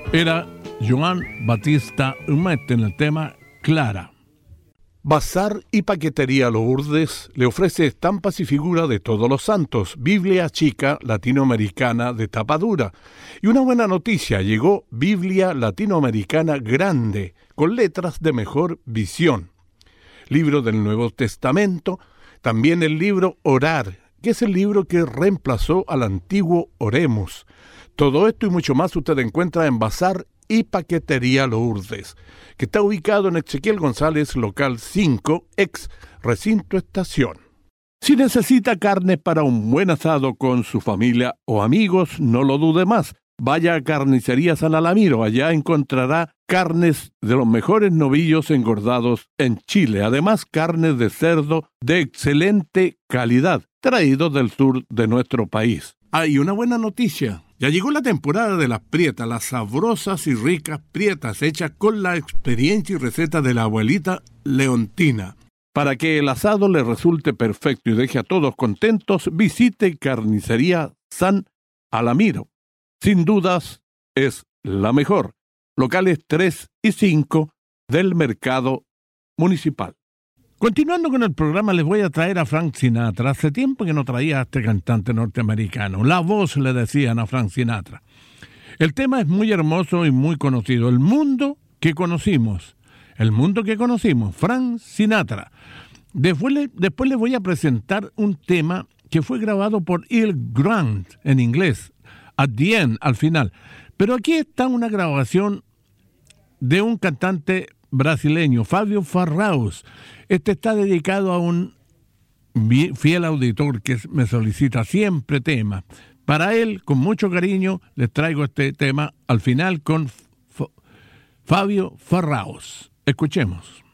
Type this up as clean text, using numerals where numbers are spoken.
Era Joan Battista Humet en el tema Clara. Bazar y Paquetería Lourdes le ofrece estampas y figuras de todos los santos, Biblia chica latinoamericana de tapa dura. Y una buena noticia, llegó Biblia latinoamericana grande, con letras de mejor visión. Libro del Nuevo Testamento, también el libro Orar, que es el libro que reemplazó al antiguo Oremos. Todo esto y mucho más usted encuentra en Bazar y Paquetería Lourdes, que está ubicado en Ezequiel González, local 5, ex Recinto Estación. Si necesita carne para un buen asado con su familia o amigos, no lo dude más. Vaya a Carnicería San Alamiro, allá encontrará carnes de los mejores novillos engordados en Chile, además carnes de cerdo de excelente calidad, traídos del sur de nuestro país. Hay una buena noticia. Ya llegó la temporada de las prietas, las sabrosas y ricas prietas hechas con la experiencia y receta de la abuelita Leontina. Para que el asado le resulte perfecto y deje a todos contentos, visite Carnicería San Alamiro. Sin dudas, es la mejor. Locales 3 y 5 del Mercado Municipal. Continuando con el programa, les voy a traer a Frank Sinatra. Hace tiempo que no traía a este cantante norteamericano. La voz le decían a Frank Sinatra. El tema es muy hermoso y muy conocido. El mundo que conocimos. El mundo que conocimos. Frank Sinatra. Después les voy a presentar un tema que fue grabado por Earl Grant en inglés. At the End, al final. Pero aquí está una grabación de un cantante brasileño, Fábio Farraus. Este está dedicado a un fiel auditor que me solicita siempre temas. Para él, con mucho cariño, les traigo este tema al final con Fábio Farraus. Escuchemos.